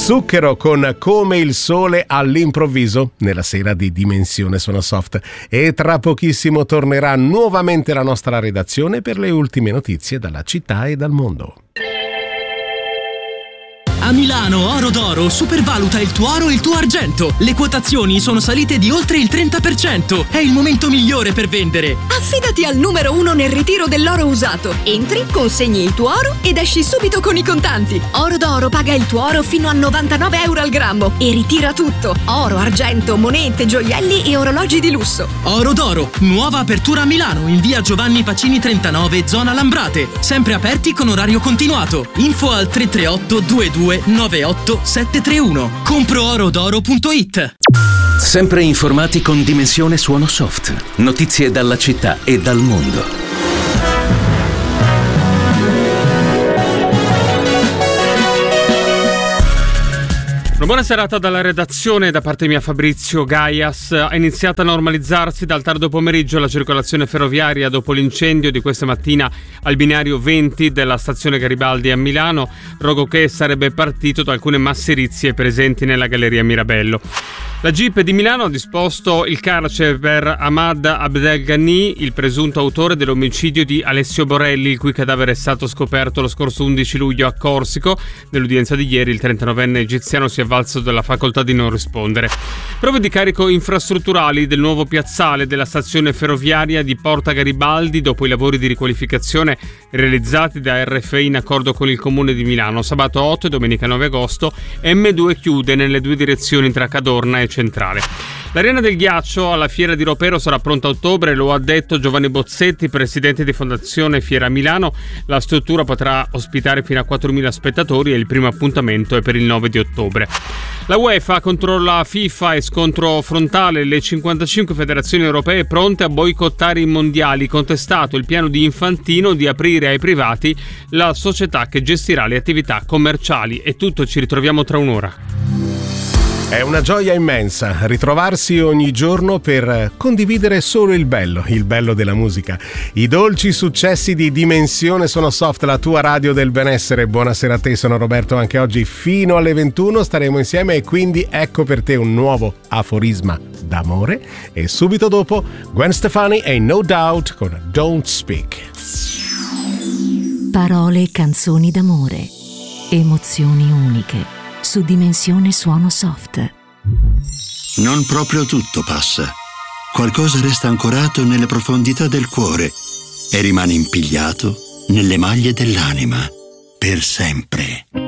Zucchero con Come il sole all'improvviso nella sera di Dimensione Suono Soft, e tra pochissimo tornerà nuovamente la nostra redazione per le ultime notizie dalla città e dal mondo. A Milano Oro d'Oro supervaluta il tuo oro e il tuo argento. Le quotazioni sono salite di oltre il 30%. È il momento migliore per vendere. Affidati al numero 1 nel ritiro dell'oro usato. Entri, consegni il tuo oro ed esci subito con i contanti. Oro d'Oro paga il tuo oro fino a 99 euro al grammo e ritira tutto: oro, argento, monete, gioielli e orologi di lusso. Oro d'Oro, nuova apertura a Milano in via Giovanni Pacini 39, zona Lambrate. Sempre aperti con orario continuato. Info al 338 22 98 731. Comproorodoro.it. Sempre informati con Dimensione Suono Soft. Notizie dalla città e dal mondo. Una buona serata dalla redazione da parte mia, Fabrizio Gaias. Ha iniziato a normalizzarsi dal tardo pomeriggio la circolazione ferroviaria dopo l'incendio di questa mattina al binario 20 della stazione Garibaldi a Milano, rogo che sarebbe partito da alcune masserizie presenti nella galleria Mirabello. La GIP di Milano ha disposto il carcere per Ahmad Abdelghani, il presunto autore dell'omicidio di Alessio Borelli, il cui cadavere è stato scoperto lo scorso 11 luglio a Corsico. Nell'udienza di ieri il 39enne egiziano si è avvalso della facoltà di non rispondere. Prove di carico infrastrutturali del nuovo piazzale della stazione ferroviaria di Porta Garibaldi dopo i lavori di riqualificazione realizzati da RFI in accordo con il Comune di Milano. Sabato 8 e domenica 9 agosto M2 chiude nelle due direzioni tra Cadorna e Centrale. L'Arena del Ghiaccio alla Fiera di Ropero sarà pronta a ottobre, lo ha detto Giovanni Bozzetti, presidente di Fondazione Fiera Milano. La struttura potrà ospitare fino a 4.000 spettatori e il primo appuntamento è per il 9 di ottobre. La UEFA contro la FIFA e scontro frontale, le 55 federazioni europee pronte a boicottare i mondiali, contestato il piano di Infantino di aprire ai privati la società che gestirà le attività commerciali. È tutto, ci ritroviamo tra un'ora. È una gioia immensa ritrovarsi ogni giorno per condividere solo il bello della musica, i dolci successi di Dimensione Suono Soft, la tua radio del benessere. Buonasera a te, sono Roberto. Anche oggi fino alle 21 staremo insieme e quindi ecco per te un nuovo aforisma d'amore e subito dopo Gwen Stefani e No Doubt con Don't Speak. Parole e canzoni d'amore, emozioni uniche su Dimensione Suono Soft. Non proprio tutto passa. Qualcosa resta ancorato nelle profondità del cuore e rimane impigliato nelle maglie dell'anima per sempre.